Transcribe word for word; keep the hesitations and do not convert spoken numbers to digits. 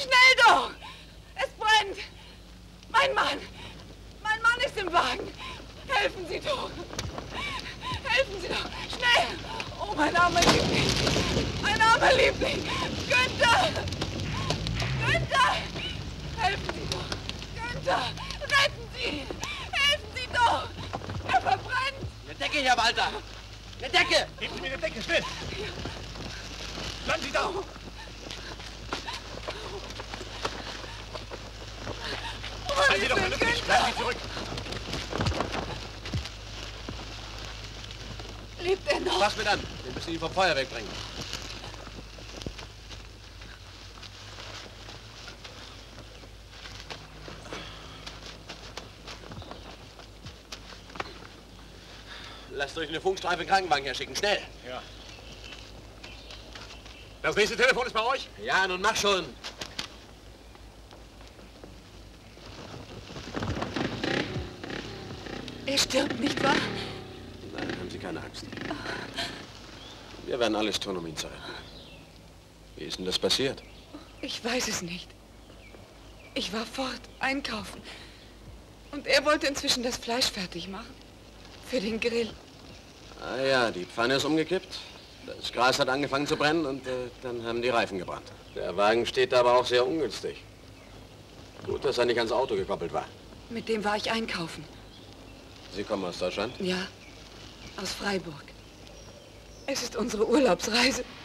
Schnell doch! Es brennt! Mein Mann! Mein Mann ist im Wagen! Helfen Sie doch! Helfen Sie doch! Schnell! Oh, mein armer Liebling! Mein armer Liebling! Günther! Günther! Helfen Sie doch! Günther! Retten Sie ihn! Helfen Sie doch! Er verbrennt! Eine Decke, Herr Walter! Eine Decke! Geben Sie mir eine Decke, schnell! Bleiben Sie da! Oh, Seien Sie doch vernünftig, bleiben Sie zurück! Lebt er noch? Pass mit an, wir müssen ihn vom Feuer wegbringen. Lasst euch eine Funkstreife in den Krankenwagen herschicken, schnell! Ja. Das nächste Telefon ist bei euch? Ja, nun mach schon! Er stirbt, nicht wahr? Nein, haben Sie keine Angst. Wir werden alles tun, um ihn zu retten. Wie ist denn das passiert? Ich weiß es nicht. Ich war fort, einkaufen. Und er wollte inzwischen das Fleisch fertig machen. Für den Grill. Ah ja, die Pfanne ist umgekippt. Das Gras hat angefangen zu brennen und äh, dann haben die Reifen gebrannt. Der Wagen steht da aber auch sehr ungünstig. Gut, dass er nicht ans Auto gekoppelt war. Mit dem war ich einkaufen. Sie kommen aus Deutschland? Ja, aus Freiburg. Es ist unsere Urlaubsreise.